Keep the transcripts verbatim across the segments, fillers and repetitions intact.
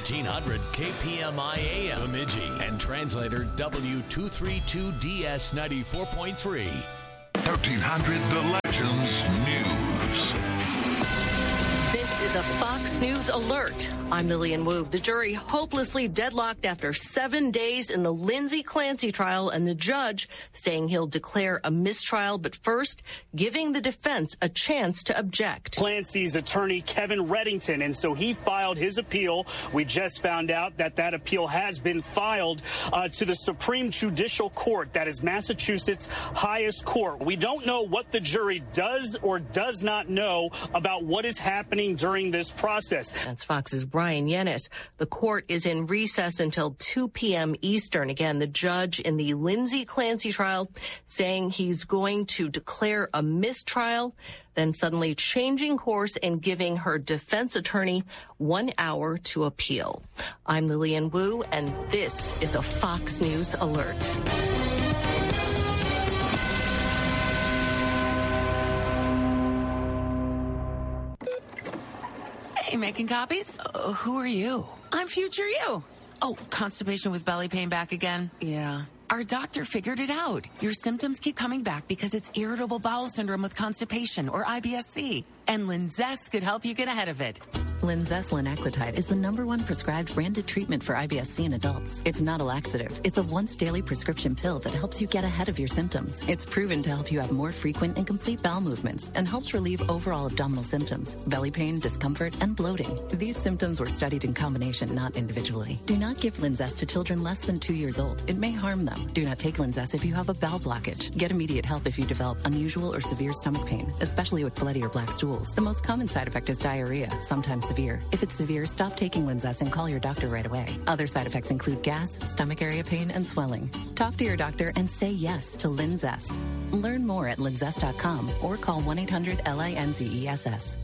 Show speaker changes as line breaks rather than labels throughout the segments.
thirteen hundred K P M I A M Bemidji and translator W two thirty-two D S ninety-four point three.
thirteen hundred The Legends News.
This is a Fox News alert. I'm Lillian Wu. The jury hopelessly deadlocked after seven days in the Lindsay Clancy trial, and the judge saying he'll declare a mistrial, but first giving the defense a chance to object.
Clancy's attorney, Kevin Reddington, and so he filed his appeal. We just found out that that appeal has been filed uh, to the Supreme Judicial Court. That is Massachusetts' highest court. We don't know what the jury does or does not know about what is happening during this process.
That's Fox's Brian Yennis. The court is in recess until two p.m. Eastern. Again, the judge in the Lindsay Clancy trial saying he's going to declare a mistrial, then suddenly changing course and giving her defense attorney one hour to appeal. I'm Lillian Wu, and this is a Fox News alert.
Hey, making copies? Uh, who are you? I'm future you. Oh, constipation with belly pain back again? Yeah. Our doctor figured it out. Your symptoms keep coming back because it's irritable bowel syndrome with constipation, or I B S C. And Linzess could help you get ahead of it.
Linzess linaclotide is the number one prescribed branded treatment for I B S C in adults. It's not a laxative. It's a once-daily prescription pill that helps you get ahead of your symptoms. It's proven to help you have more frequent and complete bowel movements and helps relieve overall abdominal symptoms, belly pain, discomfort, and bloating. These symptoms were studied in combination, not individually. Do not give Linzess to children less than two years old. It may harm them. Do not take Linzess if you have a bowel blockage. Get immediate help if you develop unusual or severe stomach pain, especially with bloody or black stools. The most common side effect is diarrhea, sometimes severe. If it's severe, stop taking Linzess and call your doctor right away. Other side effects include gas, stomach area pain, and swelling. Talk to your doctor and say yes to Linzess. Learn more at linzess dot com or call one eight hundred L I N Z E S S.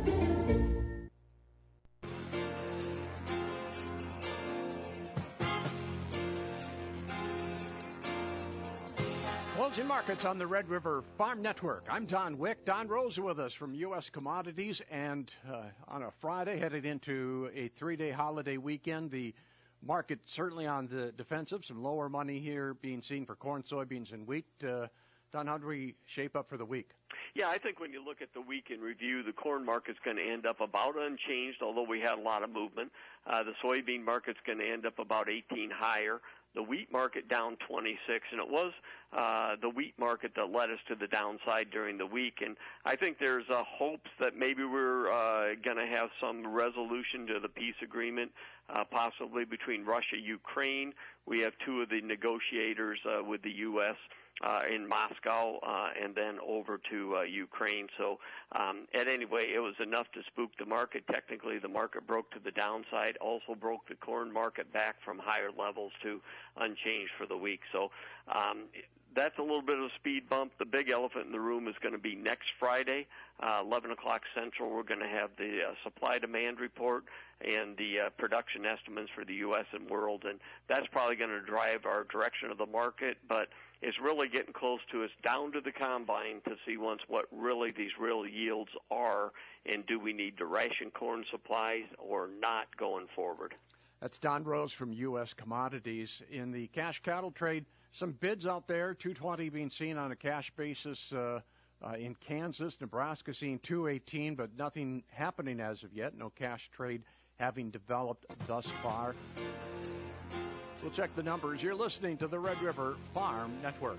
Closing markets on the Red River Farm Network. I'm Don Wick. Don Rose with us from U S Commodities. And uh, on a Friday, headed into a three-day holiday weekend, the market certainly on the defensive. Some lower money here being seen for corn, soybeans, and wheat. Uh, Don, how do we shape up for the week?
Yeah, I think when you look at the week in review, the corn market's going to end up about unchanged, although we had a lot of movement. Uh, the soybean market's going to end up about eighteen higher. The wheat market down twenty-six, and it was uh, the wheat market that led us to the downside during the week. And I think there's uh, hopes that maybe we're uh, going to have some resolution to the peace agreement, uh, possibly between Russia and Ukraine. We have two of the negotiators uh, with the U S Uh, in Moscow uh, and then over to uh, Ukraine. So um, at any way, it was enough to spook the market. Technically, the market broke to the downside, also broke the corn market back from higher levels to unchanged for the week. So um, that's a little bit of a speed bump. The big elephant in the room is going to be next Friday, uh, eleven o'clock Central. We're going to have the uh, supply-demand report and the uh, production estimates for the U S and world, and that's probably going to drive our direction of the market. But it's really getting close to us down to the combine to see once what really these real yields are, and do we need to ration corn supplies or not going forward.
That's Don Rose from U S Commodities. In the cash cattle trade, some bids out there, two twenty being seen on a cash basis uh, uh, in Kansas. Nebraska seeing two eighteen, but nothing happening as of yet. No cash trade having developed thus far. We'll check the numbers. You're listening to the Red River Farm Network.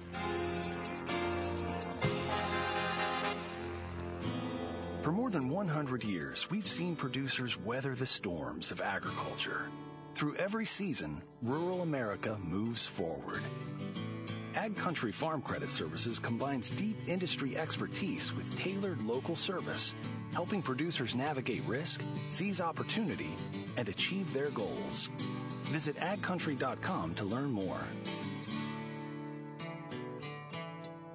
For more than one hundred years, we've seen producers weather the storms of agriculture. Through every season, rural America moves forward. Ag Country Farm Credit Services combines deep industry expertise with tailored local service, helping producers navigate risk, seize opportunity, and achieve their goals. Visit ag country dot com to learn more.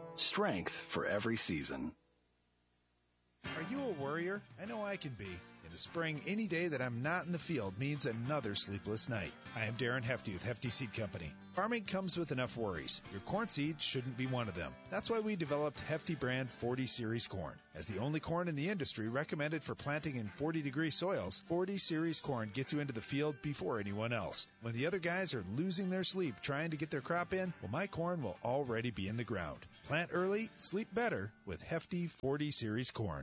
Strength for every season.
Are you a worrier? I know I can be. In the spring, any day that I'm not in the field means another sleepless night. I am Darren Hefty with Hefty Seed Company. Farming comes with enough worries. Your corn seed shouldn't be one of them. That's why we developed Hefty brand forty series corn. As the only corn in the industry recommended for planting in forty degree soils, forty series corn gets you into the field before anyone else. When the other guys are losing their sleep trying to get their crop in, well, my corn will already be in the ground. Plant early, sleep better with Hefty forty series corn.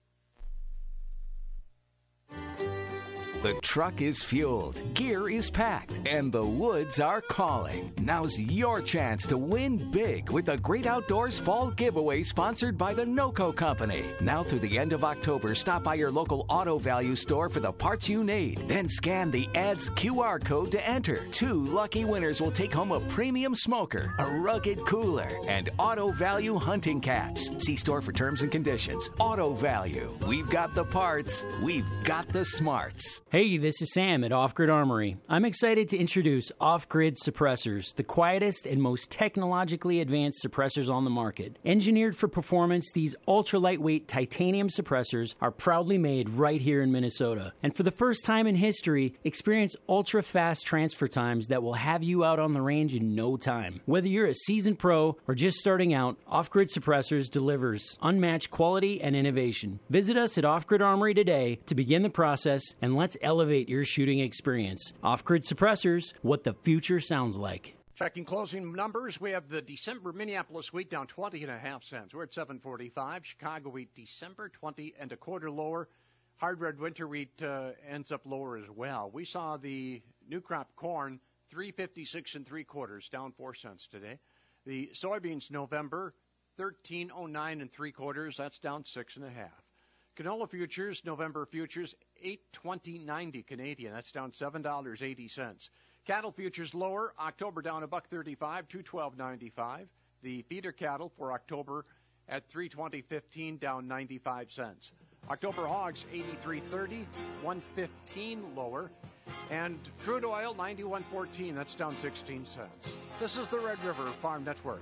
The truck is fueled, gear is packed, and the woods are calling. Now's your chance to win big with the Great Outdoors Fall Giveaway sponsored by the NOCO Company. Now through the end of October, stop by your local Auto Value store for the parts you need. Then scan the ad's Q R code to enter. Two lucky winners will take home a premium smoker, a rugged cooler, and Auto Value hunting caps. See store for terms and conditions. Auto Value. We've got the parts. We've got the smarts.
Hey, this is Sam at Off Grid Armory. I'm excited to introduce Off Grid Suppressors, the quietest and most technologically advanced suppressors on the market. Engineered for performance, these ultra-lightweight titanium suppressors are proudly made right here in Minnesota. And for the first time in history, experience ultra-fast transfer times that will have you out on the range in no time. Whether you're a seasoned pro or just starting out, Off Grid Suppressors delivers unmatched quality and innovation. Visit us at Off Grid Armory today to begin the process, and let's elevate your shooting experience. Off-Grid Suppressors, what the future sounds like.
Checking closing numbers, we have the December Minneapolis wheat down twenty and a half cents. We're at seven forty-five. Chicago wheat December twenty and a quarter lower. Hard red winter wheat uh, ends up lower as well. We saw the new crop corn three fifty-six and three quarters, down four cents today. The soybeans November thirteen oh nine and three quarters. That's down six and a half. Canola futures, November futures, eight twenty ninety Canadian. That's down seven dollars and eighty cents. Cattle futures lower, October down a buck thirty-five, two twelve ninety-five. The feeder cattle for October at three twenty fifteen, down ninety-five cents. October hogs eighty-three thirty, one fifteen lower. And crude oil ninety-one fourteen, that's down sixteen cents. This is the Red River Farm Network.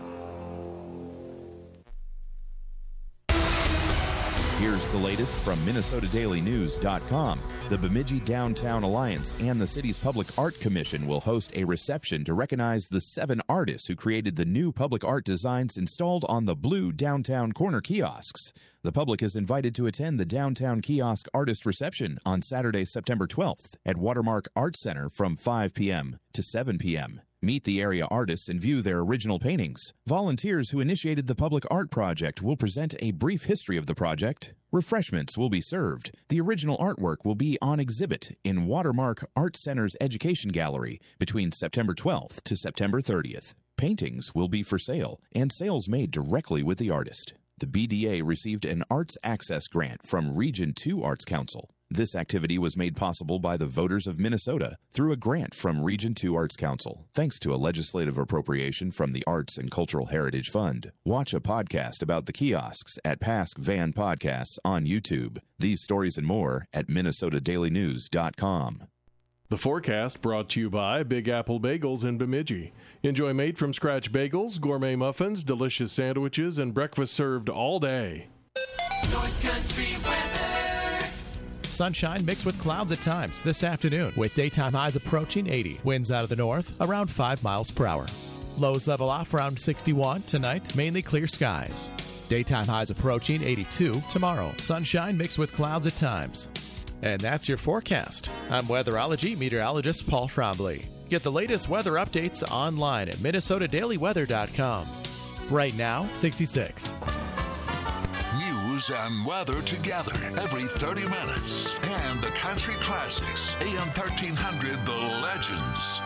Here's the latest from Minnesota Daily News dot com. The Bemidji Downtown Alliance and the city's Public Art Commission will host a reception to recognize the seven artists who created the new public art designs installed on the blue downtown corner kiosks. The public is invited to attend the Downtown Kiosk Artist Reception on Saturday, September twelfth at Watermark Art Center from five p.m. to seven p.m. Meet the area artists and view their original paintings. Volunteers who initiated the public art project will present a brief history of the project. Refreshments will be served. The original artwork will be on exhibit in Watermark Art Center's Education Gallery between September twelfth to September thirtieth. Paintings will be for sale and sales made directly with the artist. The B D A received an Arts Access Grant from Region two Arts Council. This activity was made possible by the voters of Minnesota through a grant from Region two Arts Council, thanks to a legislative appropriation from the Arts and Cultural Heritage Fund. Watch a podcast about the kiosks at Pask Van Podcasts on YouTube. These stories and more at Minnesota Daily News dot com.
The forecast brought to you by Big Apple Bagels in Bemidji. Enjoy made-from-scratch bagels, gourmet muffins, delicious sandwiches, and breakfast served all day.
North Country weather.
Sunshine mixed with clouds at times this afternoon, with daytime highs approaching eighty. Winds out of the north around five miles per hour. Lows level off around sixty-one. Tonight, mainly clear skies. Daytime highs approaching eighty-two tomorrow. Sunshine mixed with clouds at times. And that's your forecast. I'm weatherology meteorologist Paul Trombley. Get the latest weather updates online at Minnesota Daily Weather dot com. Right now, sixty-six.
News and weather together every thirty minutes. And the country classics, A M thirteen hundred, The Legends.